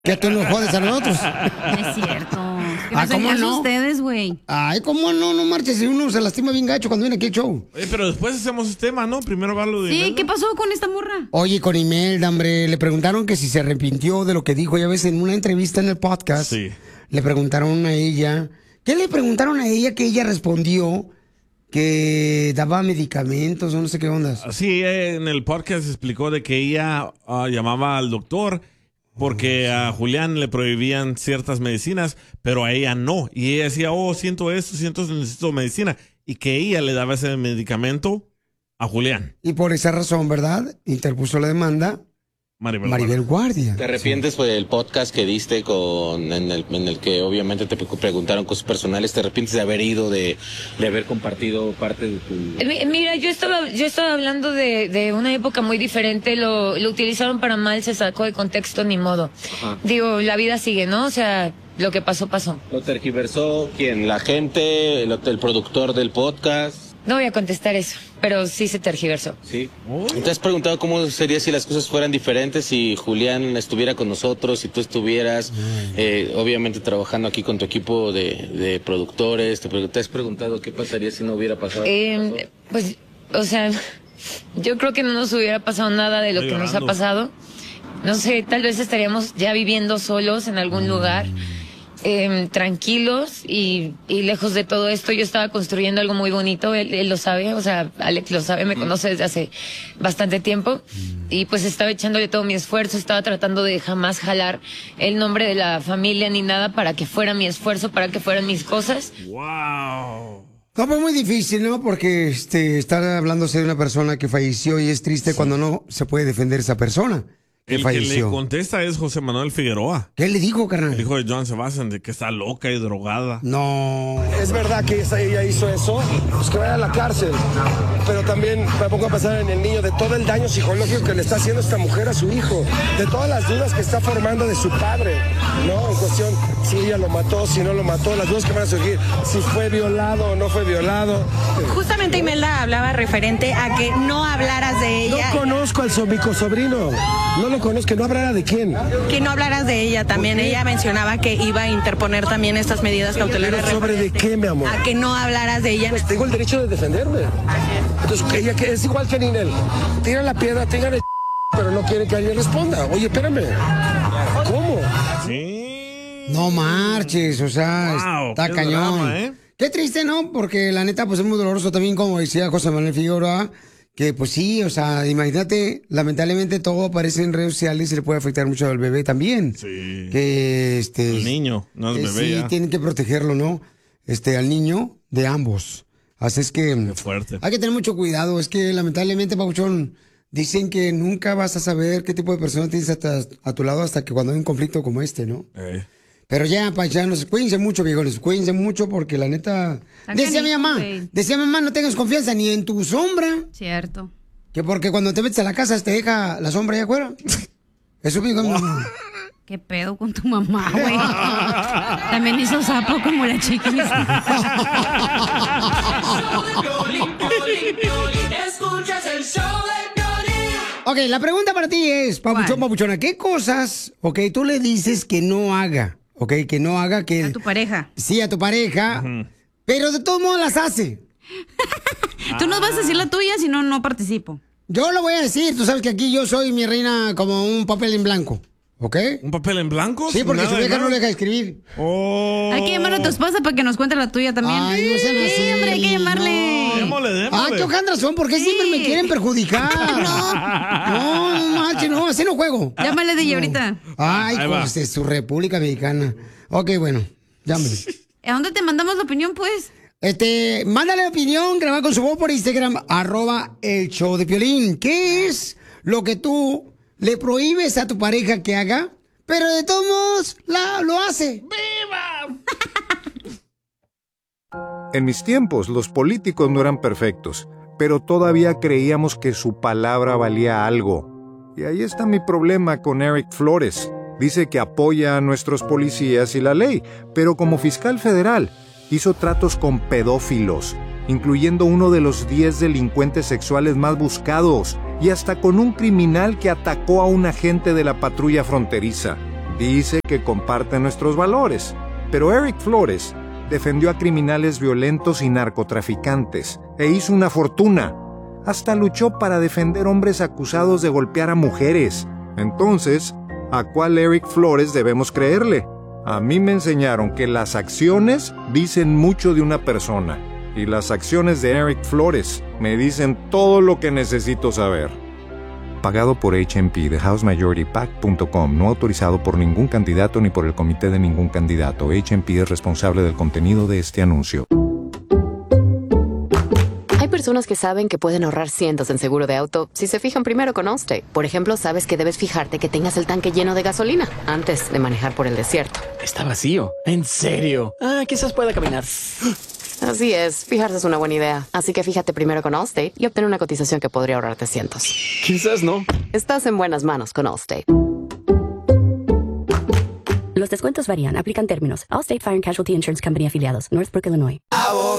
Que tú nos jodes a nosotros. No es cierto. ¿Cómo no? Ustedes, güey. Ay, ¿cómo no? No marches. Si uno se lastima bien gacho cuando viene aquí el show. Oye, pero después hacemos este tema, ¿no? Primero va lo de Sí, Imelda. ¿qué pasó con esta morra? Oye, con Imelda, hombre, le preguntaron que si se arrepintió de lo que dijo. Ya ves, en una entrevista en el podcast, Sí. le preguntaron a ella. ¿Qué le preguntaron a ella? Que ella respondió que daba medicamentos o no sé qué ondas. Sí, en el podcast explicó de que ella llamaba al doctor porque a Julián le prohibían ciertas medicinas, pero a ella no. Y ella decía, siento esto, necesito medicina. Y que ella le daba ese medicamento a Julián. Y por esa razón, ¿verdad? Interpuso la demanda Maribel Guardia. ¿Te arrepientes por el podcast que diste en el que obviamente te preguntaron cosas personales? ¿Te arrepientes de haber ido, de haber compartido parte de tu...? Mira, yo estaba hablando de una época muy diferente, lo utilizaron para mal, se sacó de contexto, ni modo. Ajá. Digo, la vida sigue, ¿no? O sea, lo que pasó, pasó. ¿Lo tergiversó quién? ¿La gente? ¿El productor del podcast? No voy a contestar eso, pero sí se tergiversó. Sí. ¿Te has preguntado cómo sería si las cosas fueran diferentes, si Julián estuviera con nosotros, si tú estuvieras, obviamente trabajando aquí con tu equipo de productores? ¿Te has preguntado qué pasaría si no hubiera pasado? Pues, o sea, yo creo que no nos hubiera pasado nada de lo que nos ha pasado. No sé, tal vez estaríamos ya viviendo solos en algún lugar. Tranquilos y lejos de todo esto. Yo estaba construyendo algo muy bonito, él lo sabe, o sea, Alex lo sabe, me conoce desde hace bastante tiempo y pues estaba echándole todo mi esfuerzo, estaba tratando de jamás jalar el nombre de la familia ni nada para que fuera mi esfuerzo, para que fueran mis cosas. ¡Wow! No, pues muy difícil, ¿no? Porque estar hablándose de una persona que falleció y es triste cuando no se puede defender esa persona. El que le contesta es José Manuel Figueroa. ¿Qué le dijo, carnal? El hijo de Joan Sebastián, de que está loca y drogada. No. Es verdad que ella hizo eso, pues que vaya a la cárcel. Pero también me pongo a pensar en el niño, de todo el daño psicológico que le está haciendo esta mujer a su hijo, de todas las dudas que está formando de su padre, ¿no? En cuestión, si ella lo mató, si no lo mató, las dudas que van a surgir, si fue violado o no fue violado. Justamente Imelda hablaba referente a que no hablaras de ella. No conozco al sobrino. No lo conozco, no hablara de quién. Que no hablaras de ella también. Ella mencionaba que iba a interponer también estas medidas cautelares. ¿Pero sobre de qué, mi amor? A que no hablaras de ella. Pues tengo el derecho de defenderme. Entonces, ella que es igual que Ninel. Tira la piedra, tengan el pero no quiere que alguien responda. Oye, espérame. ¿Cómo? Sí. No marches, o sea, Wow, está qué cañón. drama, Qué triste, ¿no? Porque la neta, pues es muy doloroso también, como decía José Manuel Figueroa, que pues sí, o sea, imagínate, lamentablemente todo aparece en redes sociales y le puede afectar mucho al bebé también. Sí. Que El niño, no es bebé sí, ya. tienen que protegerlo, ¿no? Al niño de ambos. Así es que Qué fuerte. hay que tener mucho cuidado. Es que lamentablemente, Pabuchón, dicen que nunca vas a saber qué tipo de persona tienes a tu lado hasta que cuando hay un conflicto como este, ¿no? Pero ya, paisanos, cuídense mucho, viejones, cuídense mucho porque la neta... Decía mi mamá, no tengas confianza ni en tu sombra. Cierto. Que porque cuando te metes a la casa te deja la sombra allá afuera. Eso me dijo mi mamá. ¿Qué pedo con tu mamá, güey? También hizo sapo como la chiquis. Escuchas el show de Piolín. Ok, la pregunta para ti es, Papuchón, Papuchona, ¿qué cosas, tú le dices que no haga? Ok, que no haga que... A tu pareja. Sí, a tu pareja, pero de todos modos las hace. Tú nos vas a decir la tuya, si no, no participo. Yo lo voy a decir, tú sabes que aquí yo soy mi reina como un papel en blanco. ¿Ok? ¿Un papel en blanco? Sí, porque Nada su vieja de no le nada. deja escribir. Hay que llamar a tu esposa para que nos cuente la tuya también. Ay, no sean así. Sí, hombre, hay que llamarle. Démosle. Ah, qué hojandras son, ¿por qué siempre me quieren perjudicar? No, manches, no, así no juego. Llámale de ahorita. Ay, Ahí va. pues de su República Mexicana. Ok, bueno, llámale. ¿A dónde te mandamos la opinión, pues? Mándale opinión, graba con su voz por Instagram, @el_show_de_Piolín. ¿Qué es lo que tú le prohíbes a tu pareja que haga, pero de todos modos lo hace? En mis tiempos, los políticos no eran perfectos, pero todavía creíamos que su palabra valía algo. Y ahí está mi problema con Eric Flores. Dice que apoya a nuestros policías y la ley, pero como fiscal federal hizo tratos con pedófilos, incluyendo uno de los 10 delincuentes sexuales más buscados, y hasta con un criminal que atacó a un agente de la patrulla fronteriza. Dice que comparte nuestros valores. Pero Eric Flores defendió a criminales violentos y narcotraficantes e hizo una fortuna. Hasta luchó para defender hombres acusados de golpear a mujeres. Entonces, ¿a cuál Eric Flores debemos creerle? A mí me enseñaron que las acciones dicen mucho de una persona. Y las acciones de Eric Flores me dicen todo lo que necesito saber. Pagado por HMP de HouseMajorityPAC.com, no autorizado por ningún candidato ni por el comité de ningún candidato. HMP es responsable del contenido de este anuncio. Hay personas que saben que pueden ahorrar cientos en seguro de auto si se fijan primero con Allstate. Por ejemplo, sabes que debes fijarte que tengas el tanque lleno de gasolina antes de manejar por el desierto. Está vacío. ¿En serio? Quizás pueda caminar. Así es, fijarse es una buena idea. Así que fíjate primero con Allstate y obtén una cotización que podría ahorrarte cientos. Quizás no. Estás en buenas manos con Allstate. Los descuentos varían. Aplican términos. Allstate Fire and Casualty Insurance Company afiliados. Northbrook, Illinois.